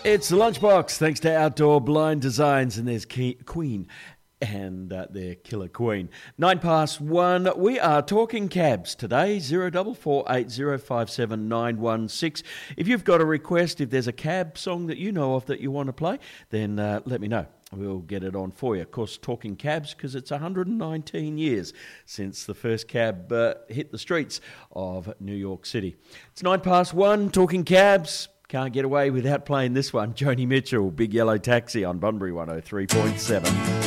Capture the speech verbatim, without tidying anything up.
It's the Lunchbox, thanks to Outdoor Blind Designs, and there's Ke- Queen and uh, their Killer Queen. Nine past one, we are talking cabs today, zero double four eight zero five seven nine one six. If you've got a request, if there's a cab song that you know of that you want to play, then uh, let me know. We'll get it on for you. Of course, talking cabs because it's one hundred nineteen years since the first cab uh, hit the streets of New York City. It's nine past one, talking cabs. Can't get away without playing this one. Joni Mitchell, Big Yellow Taxi on Bunbury one oh three point seven.